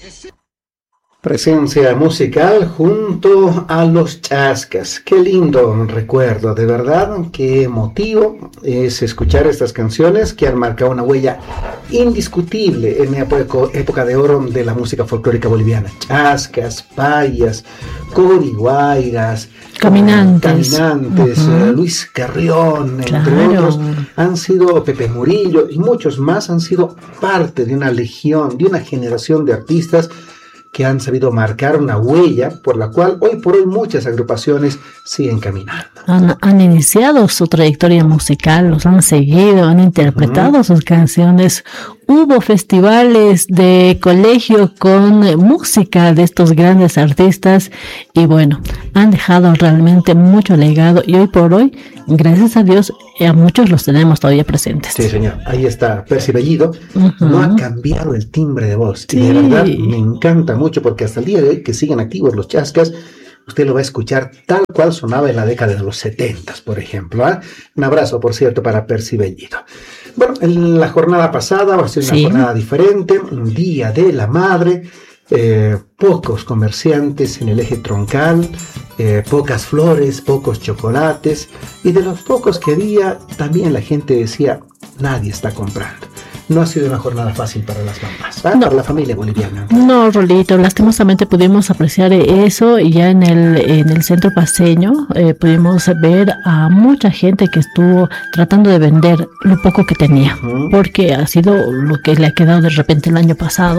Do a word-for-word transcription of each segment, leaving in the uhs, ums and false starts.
Presencia musical junto a los Chascas. Qué lindo recuerdo, de verdad, qué emotivo es escuchar estas canciones que han marcado una huella indiscutible en la época, época de oro de la música folclórica boliviana. Chascas, payas, coriguairas, caminantes, caminantes uh-huh. Luis Carrión, claro. entre otros, han sido Pepe Murillo y muchos más han sido parte de una legión, de una generación de artistas que han sabido marcar una huella por la cual hoy por hoy muchas agrupaciones siguen caminando. Han, han iniciado su trayectoria musical, los han seguido, han interpretado uh-huh. sus canciones. Hubo festivales de colegio con música de estos grandes artistas y bueno, han dejado realmente mucho legado y hoy por hoy, gracias a Dios, a muchos los tenemos todavía presentes. Sí, señor. Ahí está Percy Bellido. Uh-huh. No ha cambiado el timbre de voz. Sí. Y de verdad me encanta mucho porque hasta el día de hoy que siguen activos los Chascas, usted lo va a escuchar tal cual sonaba en la década de los setentas, por ejemplo. ¿eh? Un abrazo, por cierto, para Percy Bellido. Bueno, en la jornada pasada va a ser una sí. jornada diferente, un día de la madre, eh, pocos comerciantes en el eje troncal, eh, pocas flores, pocos chocolates, y de los pocos que había, también la gente decía, nadie está comprando. No ha sido una jornada fácil para las mamás, ¿eh? no. para la familia boliviana. No, Rolito, lastimosamente pudimos apreciar eso y ya en el en el centro paseño eh, pudimos ver a mucha gente que estuvo tratando de vender lo poco que tenía, uh-huh. porque ha sido lo que le ha quedado de repente el año pasado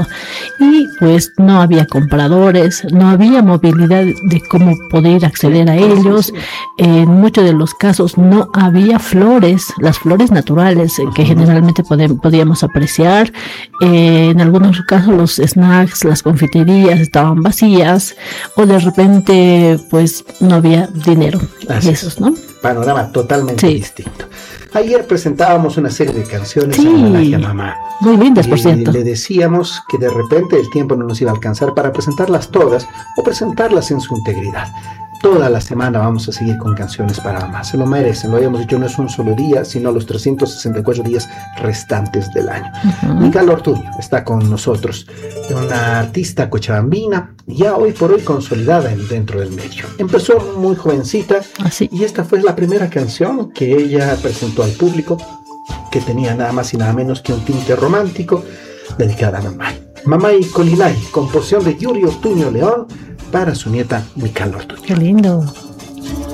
y pues no había compradores, no había movilidad de cómo poder acceder a ellos, en muchos de los casos no había flores, las flores naturales uh-huh. que generalmente podemos, podíamos apreciar, eh, en algunos casos los snacks, las confiterías estaban vacías o de repente pues no había dinero. Así esos, es. ¿no? Panorama totalmente sí. distinto. Ayer presentábamos una serie de canciones sí. en homenaje a mamá. Muy lindas, por cierto. Le decíamos que de repente el tiempo no nos iba a alcanzar para presentarlas todas o presentarlas en su integridad. Toda la semana vamos a seguir con canciones para mamá. Se lo merecen, lo habíamos dicho, no es un solo día, sino los trescientos sesenta y cuatro días restantes del año. Uh-huh. Micaela Ortuño está con nosotros, una artista cochabambina, ya hoy por hoy consolidada en, dentro del medio. Empezó muy jovencita Así. y esta fue la primera canción que ella presentó al público, que tenía nada más y nada menos que un tinte romántico, dedicada a mamá. Mamá y Colilay, composición de Yuri Ortuño León, para su nieta Micaela Ortuño. Qué lindo.